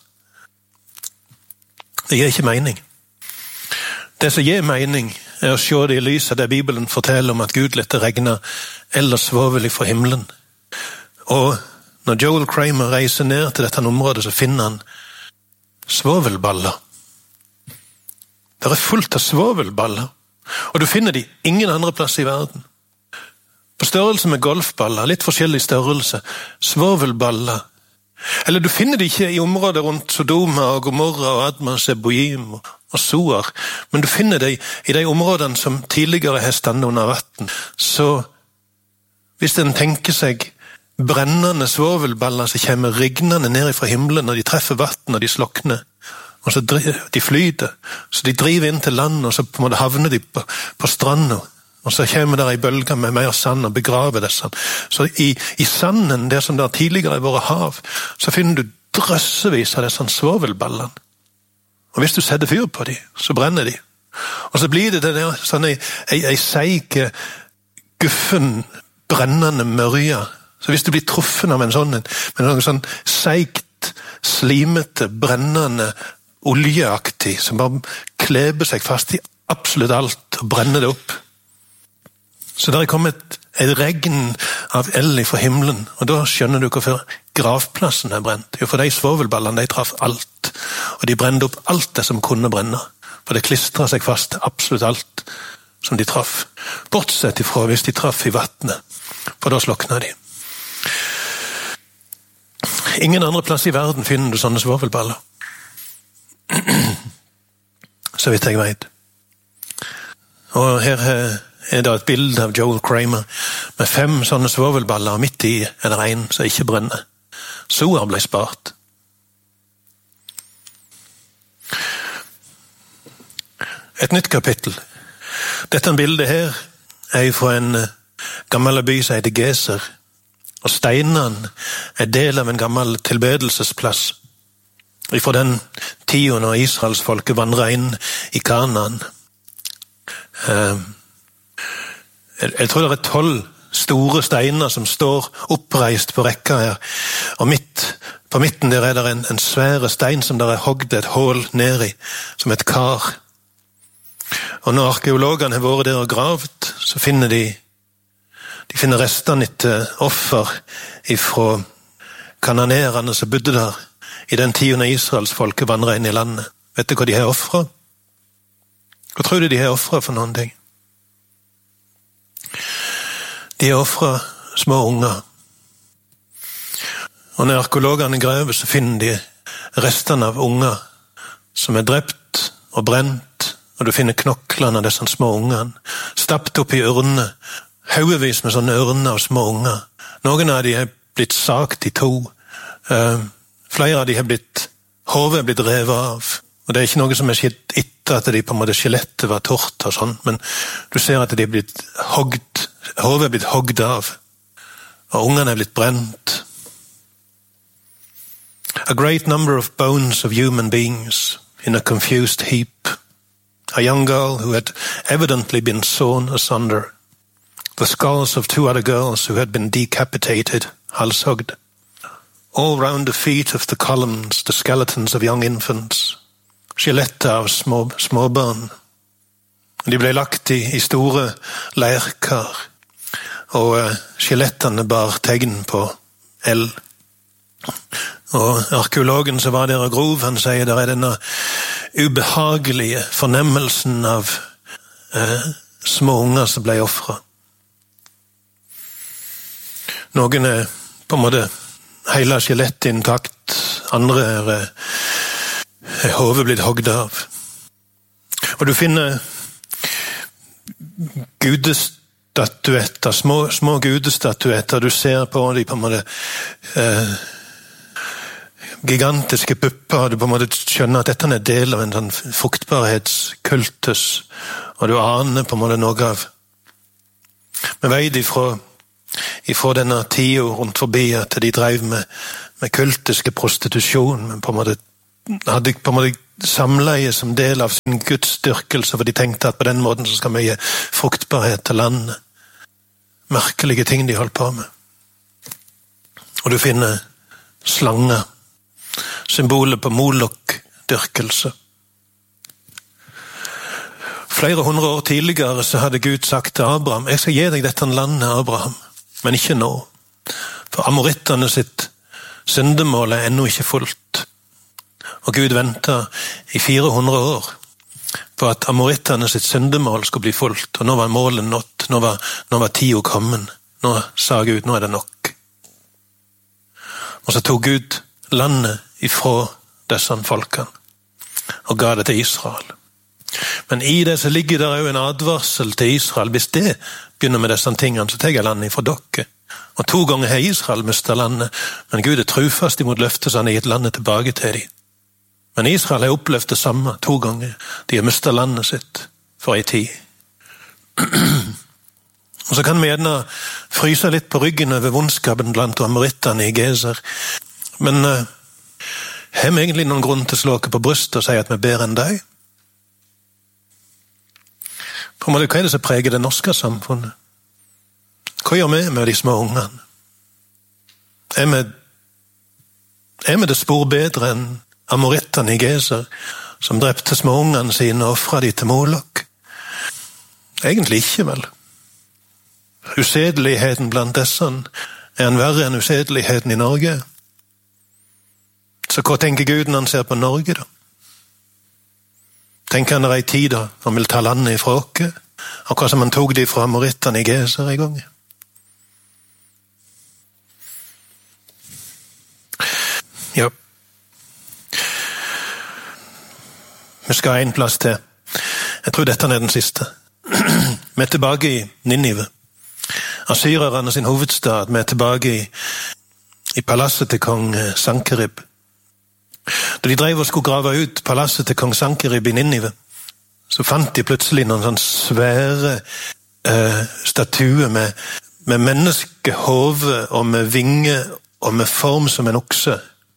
Det gir ikke mening. Det som gir mening er å se det i lyset der Bibelen forteller om at Gud lette regne eller svovel fra himmelen. Og når Joel Kramer reiser ned til dette området, så finner han svovelballer. Det er fullt av svovelballer, og du finner de ingen andre plass i verden. På størrelse med golfballer, litt forskjellig størrelse, svovelballer. Eller du finner de ikke i området rundt Sodoma og Gomorra og Adma, Seboim og Soar, men du finner de i de områdene som tidligere har stand under vatten. Så hvis en tenker seg brennende svovelballer som kommer rignende ned fra himmelen når de treffer vatten og de slokner, og så de flyter, så de driver inn til land, og så på en måte havner de på, på stranden, og så kommer der i bølger med mer sand og begraver det sand. Så i, i sanden, det som der tidligere har vært hav, så finner du drøssevis av disse svovelballene. Og hvis du setter fyr på dem, så brenner de. Og så blir det der, sånn ei, ei, ei seike, guffen, brennende mørja. Så hvis du blir truffen av en sånn, med noe sånn seikt, slimete, brennende, oljeaktig, som bare kleber seg fast i absolutt alt og brenner det opp. Så der er kommet et regn av eld fra himmelen, og da skjønner du hvorfor gravplassen er brent. Jo, for de svovelballene, de traff alt, og de brente opp alt det som kunne brenne, for det klistret seg fast til absolutt alt som de traff. Bortsett ifra hvis de traff i vattnet, for da slokna de. Ingen andre plass i verden finner du sånne svovelballer. Så vidt jeg vet. Og her er det et bilde av Joel Kramer med fem sånne svovelballer, og midt i er det en som ikke brenner. Soar ble spart. Et nytt kapittel. Dette bildet her er fra en gammel by som heter Geser, og steinene er del av en gammel tilbedelsesplass fra den tiden når Israels folke vandret inn i Kanaan. Jeg tror det er tolv store steiner som står oppreist på rekka her, og midt, på midten der er det en, en svære stein som der er hogd et hål ned i, som et kar. Og når arkeologene har vært der og gravd, så finner de de finner restene etter offer ifra kananerene som bodde der i den tiden Israels folke vandret inn i landet. Vet du hva de har offret? Hva tror du de har offret for noen ting? De har offret små unger. Og når arkeologene graver, så finner de restene av unger som er drept og brent, og du finner knoklene av disse små ungene, stappet opp i ørene, haugevis med sånne ørner av små unger. Noen av de har blitt sagt i to. Uh, flere av de har blitt, hodet er blitt revet av. Og det er ikke noe som er skjedd etter at de på en måte skjelettet var tort og sånn, men du ser at de er blitt hogd, hodet er blitt hogd av, og ungene er blitt brent. A great number of bones of human beings in a confused heap. A young girl who had evidently been sawn asunder. The skulls of two other girls who had been decapitated, halshugged. All round the feet of the columns, the skeletons of young infants. Skjelettet av små, småbarn. De ble lagt i, i store leirkar, og uh, skjelettene bar tegn på eld. Og arkeologen som var der og grov, han sier der er denne ubehagelige fornemmelsen av uh, små unger som ble offret. Noen er på en måte hele skjelettet intakt, andre er, er hodet blitt hogd av. Og du finner gudestatuetter, små, små gudestatuetter, du ser på de på en måte eh, gigantiske pupper, og du på en måte skjønner at dette er del av en sånn fruktbarhetskultus, og du aner på en måte noe av. Vi vet ifra ifra denne tida rundt forbi at de drev med, med kultiske prostitusjon, men på en måte hadde på en måte samleie som del av sin gudsdyrkelse, for de tenkte at på den måten så skal vi gi fruktbarhet til landet. Merkelige ting de holdt på med. Og du finner slanger, symbolet på Molok-dyrkelse. Flere hundre år tidligere så hadde Gud sagt til Abraham, jeg skal gi deg dette landet, Abraham, men ikke nå. For amoritterne sitt syndemål er ennå ikke fullt. Og Gud ventet i fire hundre år på at amoritterne sitt syndemål skulle bli fullt, og nå var målet nått, nå var, nå var tiden kommet. Nå sa Gud, nå er det nok. Og så tog Gud landet ifra disse folkene, og ga det til Israel. Men i det så ligger det jo en advarsel til Israel. Hvis det begynner med disse tingene, så tar jeg landet ifra dere. Og to ganger har Israel mistet landet, men Gud er trufast imot løftet, så han har gitt landet tilbake til dem. Men Israel har opplevd det samme to ganger. De har mistet landet sitt for en tid. Og så kan vi gjerne fryse litt på ryggen over vondskapen blant amorittene i Geser. Men uh, har vi egentlig noen grunn til å slå oss på brystet og si at vi er bedre enn deg? På en måte, hva er det som preger det norske samfunnet? Hva gjør vi med de små ungene? Er vi, er vi det spor bedre enn amorittene i Geser, som drepte små ungene sine og offret de til Molok? Egentlig ikke, vel. Usedeligheten blant disse er en verre enn usedeligheten i Norge. Så hva tenker Gud når han ser på Norge, da? Tenker han det er en tid da, han vil ta landet ifra oss, akkurat som han tog det fra amorittene i Geser i gang. Ja. Vi skal ha en plass til. Jeg tror dette er den siste. Vi er tilbake i Ninive. Assyrerne sin hovedstad. Vi er tilbake i, i palasset til kong Sankerib. Da de drev og skulle grave ut palasset til kong Sankerib i Ninive, så fant de plutselig noen sånne svære eh, statuer med, med menneskehove og med vinger og med form som en okse,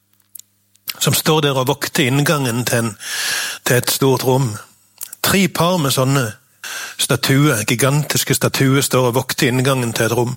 som står der og vokter inngangen til, en, til et stort rom. Tre par med sånne statuer, gigantiske statuer, står og vokter inngangen til et rom.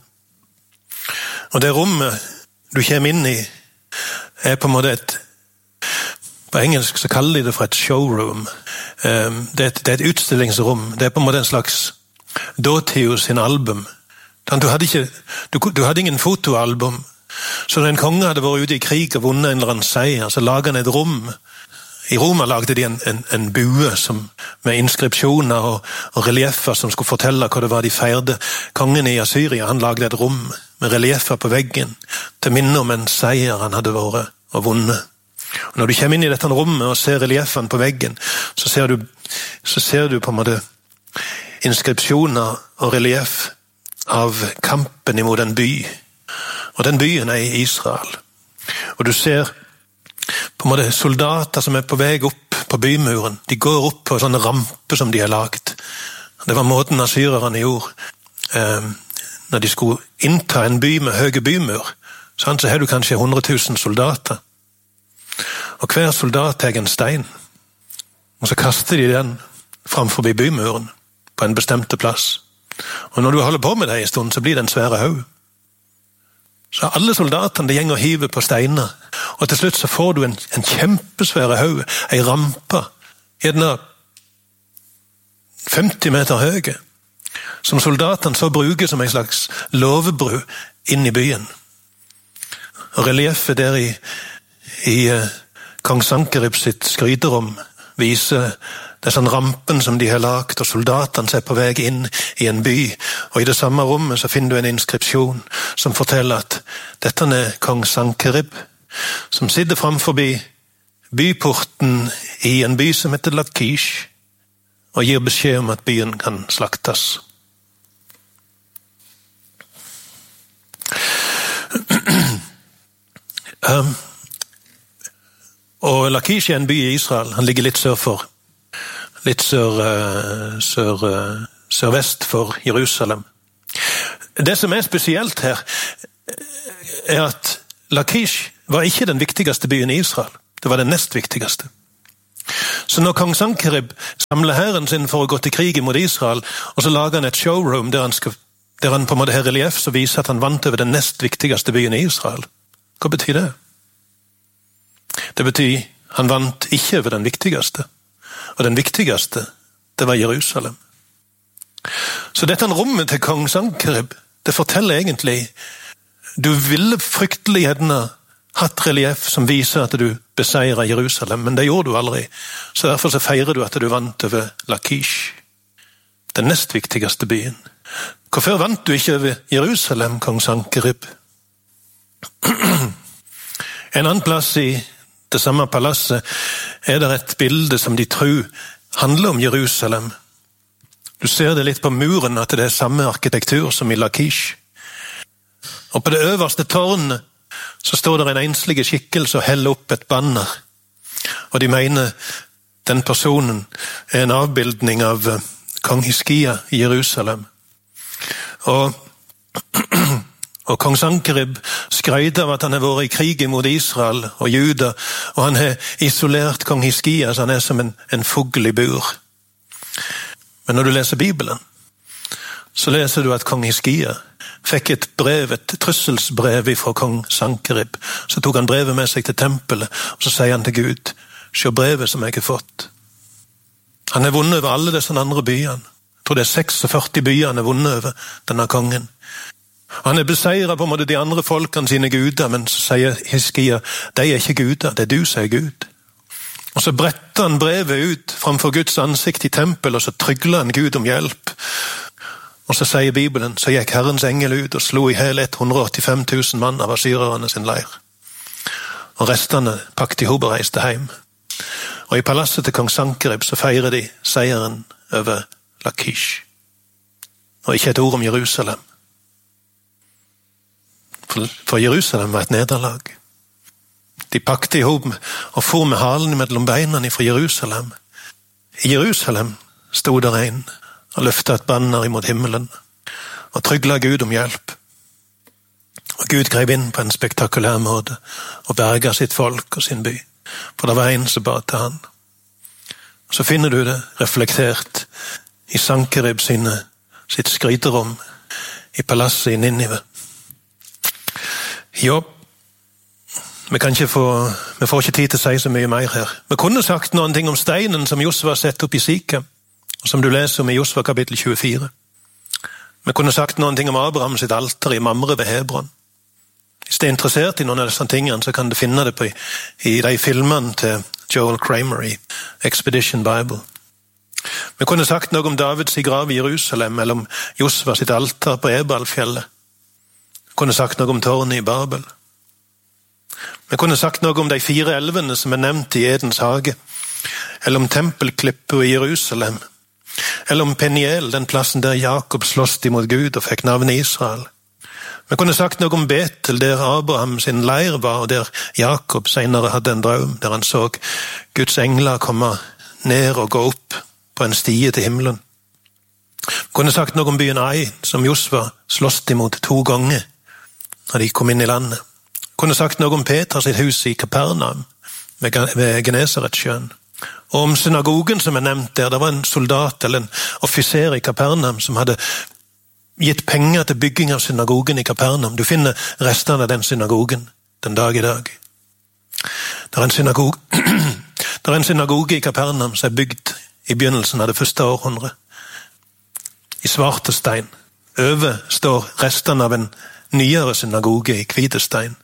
Og det rommet du kommer inn i er på en måte et, på engelsk så kaller de det for et showroom. Det er et, det er et utstillingsrom. Det er på en måte en slags dåtid sin album. Du hadde, ikke, du, du hadde ingen fotoalbum. Så når en konge hadde vært ute i krig og vunnet en eller annen seier, så laget han et rom. I Roma lagde de en, en, en bue som, med inskripsjoner og, og relieffer som skulle fortelle hva det var de feirde. Kongen i Assyria, han lagde et rom med relieffer på veggen til minne om en seier han hadde vært og vunnet. Og når du kommer inn i dette rommet og ser relieffene på veggen, så ser du, så ser du på en måte inskripsjoner og relieff av kampen imot en by. Og den byen er i Israel. Og du ser på en måte soldater som er på vei opp på bymuren. De går opp på sånne ramper som de har lagt. Det var måten assyrerne gjorde. Eh, når de skulle innta en by med høye bymur, så har du kanskje hundre tusen soldater. Og hver soldat tar en stein, og så kaster de den framfor bymuren på en bestemte plass. Og når du holder på med det en stund, så blir det en svære haug. Så alle soldatene de gjenger og hiver på steiner, og til slutt så får du en, en kjempesvære haug, en rampe, gjerne femti meter høye, som soldatene så bruker som en slags låvebru inn i byen. Og relieffet der i, i kong Sankerib sitt skryterom viser disse rampen som de har lagt, og soldatene ser på vei inn i en by. Og i det samme rommet så finner du en inskripsjon som forteller at dette er kong Sankerib, som sitter framfor byporten i en by som heter Lakish, og gir beskjed om at byen kan slaktes. um, Og Lakish er en by i Israel. Han ligger litt sør for, litt sør, sør, sørvest for Jerusalem. Det som er spesielt her, er at Lakish var ikke den viktigste byen i Israel. Det var den nest viktigste. Så når kong Sankerib samler hæren sin for å gå til krig mot Israel, og så lager han et showroom der han, skal, der han på en måte har relief som viser at han vant over den nest viktigste byen i Israel. Hva betyr det? Det betyr han vant ikke over den viktigste. Og den viktigste, det var Jerusalem. Så dette rommet til kong Sankerib, det forteller egentlig, du ville fryktelig gjerne hatt relief som viser at du beseirer Jerusalem, men det gjorde du aldri. Så derfor så feirer du at du vant over Lakish, den nest viktigste byen. Hvorfor vant du ikke over Jerusalem, kong Sankerib? En annen plass i det samme palasset er det et bilde som de tror handler om Jerusalem. Du ser det litt på muren at det er samme arkitektur som i Lakish. Og på det øverste tårnet så står det en enslig skikkelse og heller opp et banner. Og de mener den personen er en avbildning av kong Hiskia i Jerusalem. Og, og kong Sankerib skrøyter av at han har vært i krig mot Israel og Juda, og han har isolert kong Hiskia, så han er som en, en fugl i bur. Men når du leser Bibelen, så leser du at kong Hiskia fikk et brev, et trusselsbrev fra kong Sankerib. Så tok han brevet med seg til tempelet, og så sier han til Gud, se brevet som jeg har fått. Han har vunnet over alle disse andre byene. Jeg tror det er seksogførti byer han har vunnet over, denne kongen. Og han er beseiret på en måte de andre folkene sine guder, men så sier Hiskia, de er ikke guder, det er du som er Gud. Og så bretter han brevet ut framfor Guds ansikt i tempel, og så trygler han Gud om hjelp. Og så sier Bibelen, så gikk Herrens engel ut og slo i hele hundre og åttifem tusen mann av assyrerne sin leir. Og restene pakket i hop og reiste hjem. Og i palasset til kong Sankerib så feirer de seieren over Lakish. Og ikke et ord om Jerusalem. For, for Jerusalem var et nederlag. De pakket i hop og for med halen mellom beinene fra Jerusalem. I Jerusalem stod der en og løftet et banner imot himmelen, og tryglet Gud om hjelp. Og Gud grep inn på en spektakulær måte, og berget sitt folk og sin by, for det var en som ba til han. Så finner du det reflektert i Sankerib sine, sitt skryterom, i palasset i Ninive. Jo, vi kan ikke få, vi får ikke tid til å si så mye mer her. Vi kunne sagt noen ting om steinen som Josva sett opp i Sikem, som du leser om i Josva kapittel tjuefire. Vi kunne sagt noen ting om Abraham sitt alter i Mamre ved Hebron. Hvis du er interessert i noen av disse tingene, så kan du finne det på, i de filmene til Joel Kramer i Expedition Bible. Vi kunne sagt noe om Davids grav i Jerusalem, eller om Josva sitt alter på Ebalfjellet. Vi kunne sagt noe om tårnet i Babel. Vi kunne sagt noe om de fire elvene som er nevnt i Edens hage, eller om tempelklippet i Jerusalem, eller om Peniel, den plassen der Jakob slåss imot Gud og fikk navnet Israel. Vi kunne sagt noe om Betel, der Abraham sin leir var, og der Jakob senere hadde en drøm, der han så Guds engler komme ned og gå opp på en stie til himmelen. Vi kunne sagt noe om byen Ai, som Josva slåss imot to ganger, når de kom inn i landet. Vi kunne sagt noe om Peter sitt hus i Kapernaum, ved Genesaretsjøen. Og om synagogen som er nevnt der, det var en soldat eller en offiser i Kapernaum som hadde gitt penger til bygging av synagogen i Kapernaum. Du finner restene av den synagogen den dag i dag. Det er en synagoge, det er en synagoge i Kapernaum som er bygd i begynnelsen av det første århundret. I svarte stein. Over står restene av en nyere synagoge i hvite stein.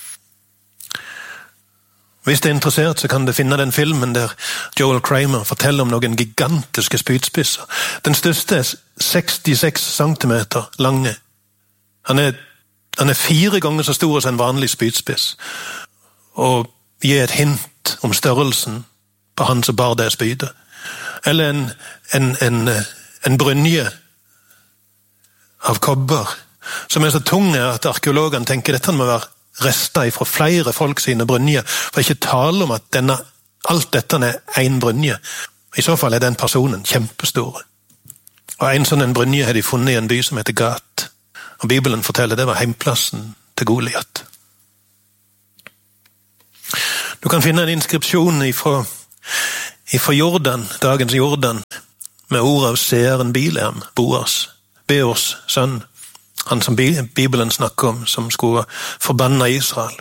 Hvis du er interessert, så kan du finne den filmen der Joel Kramer forteller om noen gigantiske spydspisser. Den største er sekstiseks centimeter lange. Han er, han er fire ganger så stor som en vanlig spydspiss. Og gir et hint om størrelsen på han som bar det spydet. Eller en, en, en, en brynje av kobber, som er så tunge at arkeologene tenker dette må være rester fra flere folk sine brynjer, for ikke tale om at denne, alt dette er en brynje. I så fall er den personen kjempestor. Og en sånn en brynje har de funnet i en by som heter Gat. Og Bibelen forteller det var heimplassen til Goliat. Du kan finne en inskripsjon ifra, ifra Jordan, dagens Jordan, med ord av seeren Bileam, Boas, Beors sønn, han som Bibelen snakker om, som skulle forbanne Israel.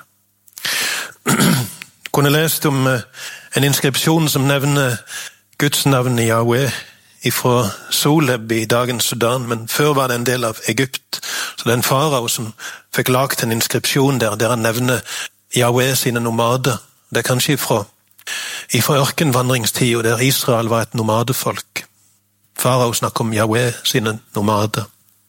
Jeg kunne lest om en inskripsjon som nevner Guds navn i Yahweh ifra Soleb i dagens Sudan, men før var det en del av Egypt. Så det er en farao som fikk lagt en inskripsjon der, der han nevner Yahweh sine nomader. Det er kanskje ifra, ifra ørkenvandringstid, der Israel var et nomadefolk. Farao snakker om Yahweh sine nomader.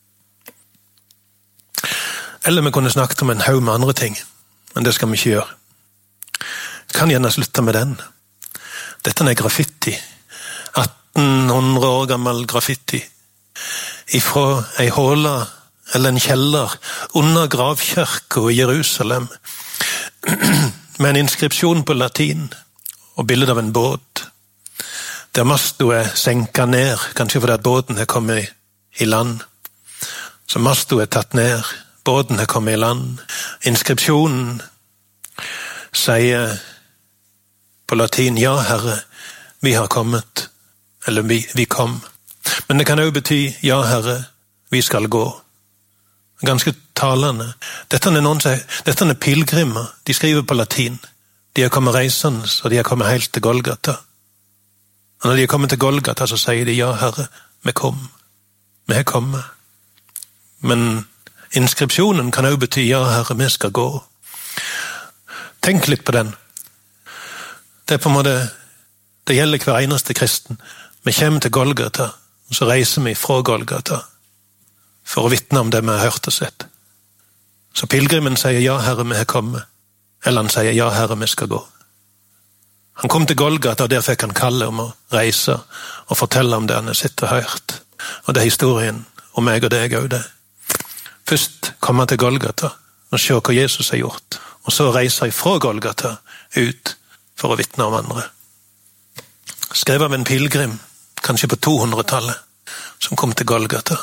Eller vi kunne snakket om en haug med andre ting, men det skal vi ikke gjøre. Kan gjerne slutte med den. Dette er graffiti. atten hundre år gammel graffiti. Ifra ei håla eller en kjeller under gravkirka i Jerusalem. Med en inskripsjon på latin og bildet av en båt. Der masto er senket ned, kanskje fordi at båten er kommet i land. Så masto er tatt ned, båten er kommet i land. Inskripsjonen sier på latin, ja herre, vi har kommet, eller vi, vi kom. Men det kan også bety, ja herre, vi skal gå. Ganske talende. Dette er noen som, dette er pilgrimer, de skriver på latin. De er kommet reisende, og de er kommet helt til Golgata. Og når de er kommet til Golgata, så sier de, ja herre, vi kom. Vi er kommet. Men inskripsjonen kan også bety, ja herre, vi skal gå. Tenk litt på den. Det er på en måte, det gjelder hver eneste kristen. Vi kommer til Golgata, og så reiser vi fra Golgata, for å vitne om det vi har hørt og sett. Så pilgrimen sier, ja herre, vi er kommet. Eller han sier, ja herre, vi skal gå. Han kom til Golgata, og der fikk han kalle om å reise, og fortelle om det han har sett og hørt. Og det er historien om meg og deg og det. Først komme til Golgata, og se hva Jesus har gjort. Og så reise fra Golgata ut, for å vitne om andre. Skrevet av en pilgrim, kanskje på to hundre-tallet, som kom til Golgata.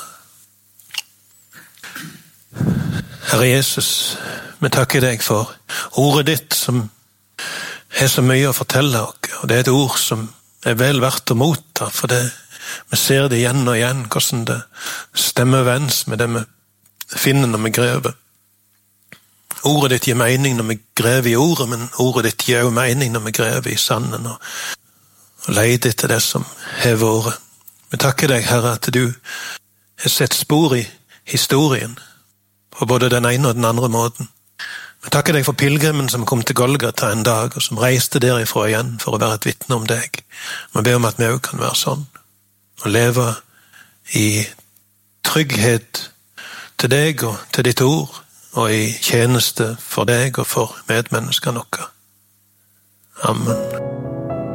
Herre Jesus, vi takker deg for ordet ditt som har så mye å fortelle oss, og det er et ord som er vel verdt å motta, for det, vi ser det igjen og igjen, hvordan det stemmer overens med det vi finner når vi graver. Ordet ditt gir mening når vi graver i ordet, men ordet ditt gir også mening når vi graver i sanden og, og leter etter det som har vært. Vi takker deg, Herre, at du har sett spor i historien på både den ene og den andre måten. Vi takker deg for pilgrimen som kom til Golgata en dag, og som reiste derifra igjen for å være et vitne om deg. Vi ber om at vi også kan være sånn, og leve i trygghet til deg og til ditt ord, og i tjeneste for deg og for medmenneskene våre. Amen.